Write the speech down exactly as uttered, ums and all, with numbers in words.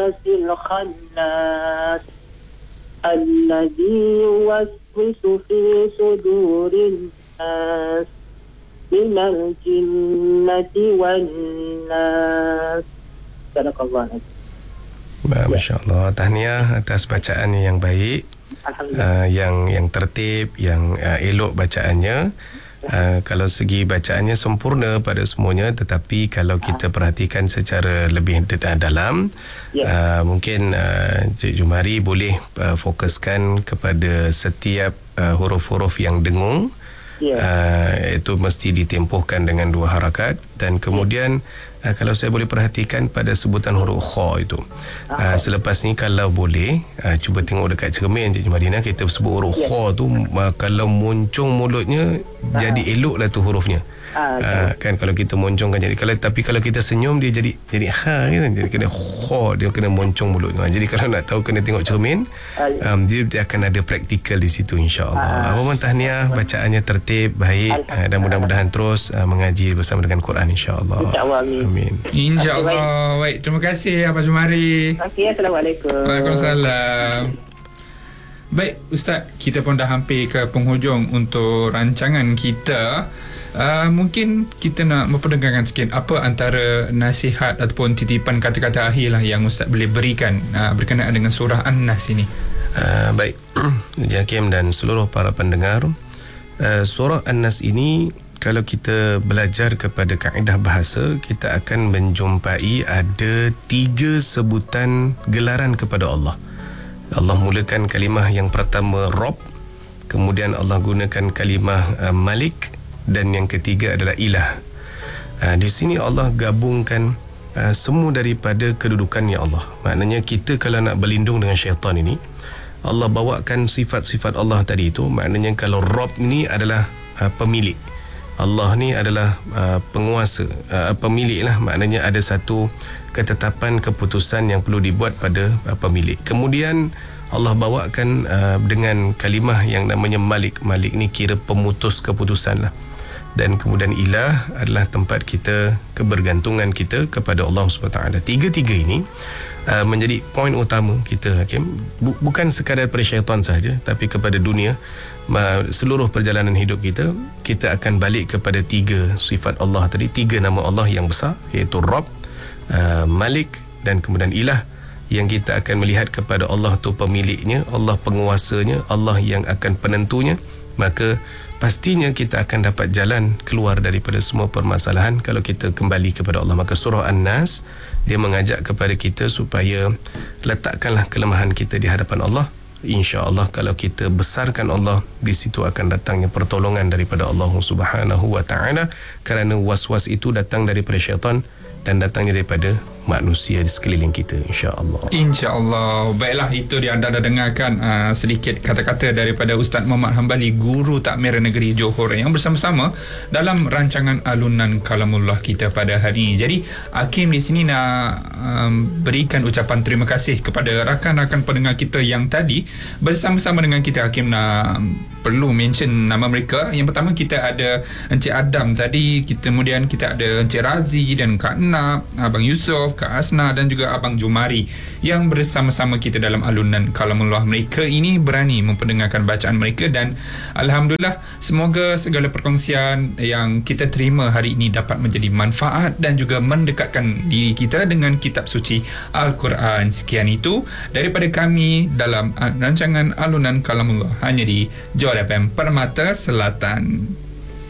nasil khannas alladhi yuwaswisu fi sudurin nas minal jinnati wan nas. Sadaqallah. Masya Allah. Tahniah atas bacaan yang baik, uh, yang yang tertib, yang uh, elok bacaannya. Uh, kalau segi bacaannya sempurna pada semuanya, tetapi kalau kita perhatikan secara lebih dalam, uh, mungkin uh, Cik Jumari boleh uh, fokuskan kepada setiap uh, huruf-huruf yang dengung. Yeah. Uh, itu mesti ditempuhkan dengan dua harakat. Dan kemudian uh, kalau saya boleh perhatikan pada sebutan huruf kha itu, uh, selepas ni kalau boleh uh, cuba tengok dekat cermin Cik Jumadina, kita sebut huruf yeah. kha tu, uh, kalau moncong mulutnya uh. jadi eloklah tu hurufnya. Ah, uh, kan kalau kita moncong kan jadi, kalau tapi kalau kita senyum dia jadi jadi ha kan, jadi kena kha, dia kena moncong mulut. Jadi kalau nak tahu kena tengok cermin, um, dia, dia akan ada praktikal di situ, insya-Allah. Apa pun tahniah, bacaannya tertib, baik, uh, dan mudah-mudahan terus uh, mengaji bersama dengan Quran, insya-Allah. Insya-Allah, amin. Insya-Allah. Baik, terima kasih Abang Jumari. Okey, assalamualaikum. Waalaikumsalam. Baik Ustaz, kita pun dah hampir ke penghujung untuk rancangan kita. Uh, mungkin kita nak memperdengarkan sikit apa antara nasihat ataupun titipan kata-kata akhir lah yang Ustaz boleh berikan uh, berkenaan dengan surah An-Nas ini. Uh, baik, Hakim dan seluruh para pendengar, uh, surah An-Nas ini kalau kita belajar kepada kaedah bahasa, kita akan menjumpai ada tiga sebutan gelaran kepada Allah. Allah mulakan kalimah yang pertama Rabb, kemudian Allah gunakan kalimah uh, Malik, dan yang ketiga adalah Ilah. Uh, di sini Allah gabungkan uh, semua daripada kedudukannya Allah. Maknanya kita kalau nak berlindung dengan syaitan ini, Allah bawakan sifat-sifat Allah tadi itu. Maknanya kalau Rabb ni adalah uh, pemilik, Allah ni adalah uh, penguasa, uh, pemilik lah. Maknanya ada satu ketetapan keputusan yang perlu dibuat pada uh, pemilik. Kemudian Allah bawakan uh, dengan kalimah yang namanya Malik. Malik ni kira pemutus keputusan lah. Dan kemudian Ilah adalah tempat kita, kebergantungan kita kepada Allah subhanahu wa taala. Tiga-tiga ini uh, menjadi poin utama kita, Hakim. Bukan sekadar pada syaitan sahaja, tapi kepada dunia. Seluruh perjalanan hidup kita, kita akan balik kepada tiga sifat Allah tadi, tiga nama Allah yang besar, iaitu Rabb, uh, Malik dan kemudian Ilah, yang kita akan melihat kepada Allah tu pemiliknya, Allah penguasanya, Allah yang akan penentunya. Maka pastinya kita akan dapat jalan keluar daripada semua permasalahan kalau kita kembali kepada Allah. Maka surah An-Nas dia mengajak kepada kita supaya letakkanlah kelemahan kita di hadapan Allah. InsyaAllah kalau kita besarkan Allah, di situ akan datangnya pertolongan daripada Allah Subhanahu wa taala, kerana was-was itu datang daripada syaitan dan datangnya daripada manusia di sekeliling kita, insya-Allah. Insya-Allah. Baiklah, itu dia anda dah dengarkan uh, sedikit kata-kata daripada Ustaz Muhammad Hambali, Guru Takmir Negeri Johor, yang bersama-sama dalam rancangan alunan kalamullah kita pada hari ini. Jadi Hakim di sini nak um, berikan ucapan terima kasih kepada rakan-rakan pendengar kita yang tadi bersama-sama dengan kita. Hakim nak perlu mention nama mereka. Yang pertama kita ada Encik Adam tadi, kita kemudian kita ada Encik Razi dan Kak Nap, Abang Yusof, Kak Asna dan juga Abang Jumari yang bersama-sama kita dalam alunan kalamullah. Mereka ini berani memperdengarkan bacaan mereka, dan alhamdulillah semoga segala perkongsian yang kita terima hari ini dapat menjadi manfaat dan juga mendekatkan diri kita dengan kitab suci Al-Quran. Sekian itu daripada kami dalam rancangan alunan kalamullah hanya di Johor F M Permata Selatan.